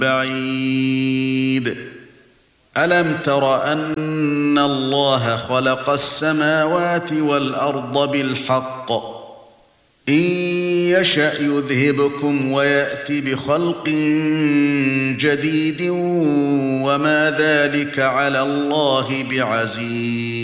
بعيد ألم تر أن الله خلق السماوات والأرض بالحق إن يشأ يذهبكم ويأت بخلق جديد وما ذلك على الله بعزيز